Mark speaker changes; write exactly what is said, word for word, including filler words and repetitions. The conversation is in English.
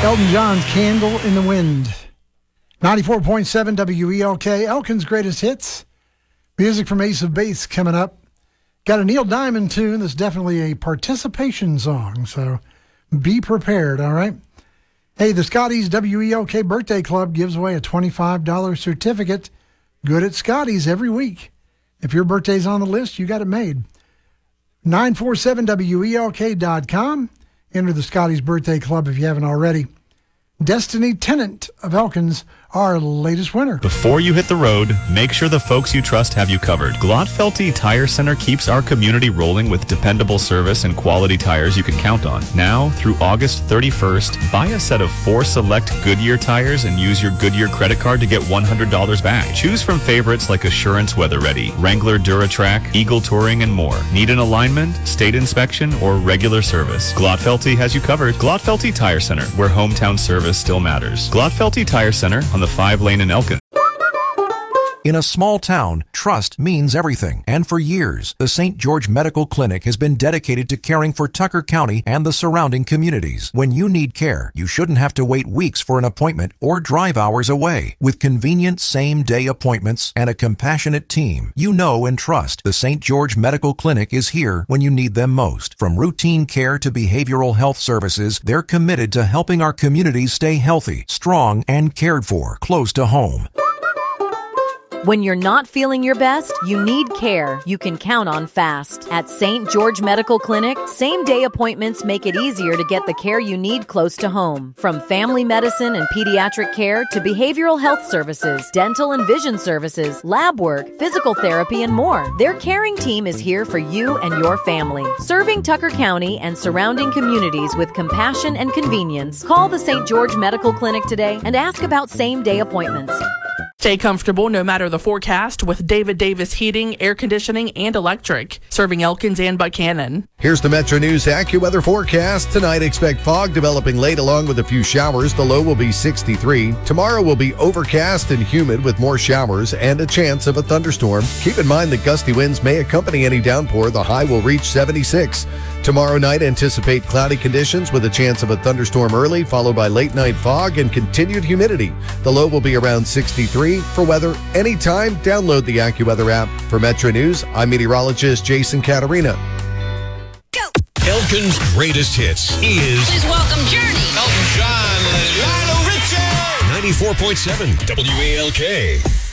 Speaker 1: Elton John's Candle in the Wind. ninety-four point seven W E L K, Elkin's Greatest Hits. Music from Ace of Base coming up. Got a Neil Diamond tune that's definitely a participation song, so be prepared, all right? Hey, the Scotty's W E L K Birthday Club gives away a twenty-five dollars certificate. Good at Scotty's every week. If your birthday's on the list, you got it made. nine four seven W E L K dot com. Enter the Scotty's Birthday Club if you haven't already. Destiny Tennant of Elkins, our latest winner.
Speaker 2: Before you hit the road, make sure the folks you trust have you covered. Glotfelty Tire Center keeps our community rolling with dependable service and quality tires you can count on. Now, through August thirty-first, buy a set of four select Goodyear tires and use your Goodyear credit card to get one hundred dollars back. Choose from favorites like Assurance Weather Ready, Wrangler DuraTrack, Eagle Touring, and more. Need an alignment, state inspection, or regular service? Glotfelty has you covered. Glotfelty Tire Center, where hometown service still matters. Glotfelty Tire Center on the five lane in Elkin.
Speaker 3: In a small town, trust means everything. And for years, the Saint George Medical Clinic has been dedicated to caring for Tucker County and the surrounding communities. When you need care, you shouldn't have to wait weeks for an appointment or drive hours away. With convenient same-day appointments and a compassionate team, you know and trust the Saint George Medical Clinic is here when you need them most. From routine care to behavioral health services, they're committed to helping our communities stay healthy, strong, and cared for, close to home.
Speaker 4: When you're not feeling your best, you need care you can count on fast. At Saint George Medical Clinic, same-day appointments make it easier to get the care you need close to home. From family medicine and pediatric care to behavioral health services, dental and vision services, lab work, physical therapy, and more. Their caring team is here for you and your family. Serving Tucker County and surrounding communities with compassion and convenience. Call the Saint George Medical Clinic today and ask about same-day appointments.
Speaker 5: Stay comfortable no matter the forecast with David Davis Heating, Air Conditioning, and Electric, serving Elkins and Buchanan.
Speaker 6: Here's the Metro News AccuWeather forecast. Tonight, expect fog developing late along with a few showers. The low will be sixty-three. Tomorrow will be overcast and humid with more showers and a chance of a thunderstorm. Keep in mind that gusty winds may accompany any downpour. The high will reach seventy-six. Tomorrow night, anticipate cloudy conditions with a chance of a thunderstorm early, followed by late night fog and continued humidity. The low will be around sixty-three. For weather anytime, download the AccuWeather app. For Metro News, I'm meteorologist Jason Caterina.
Speaker 7: Go! Elkin's Greatest Hits is...
Speaker 8: Please welcome Journey.
Speaker 7: Elton John, Lionel Richie. ninety-four point seven W E L K.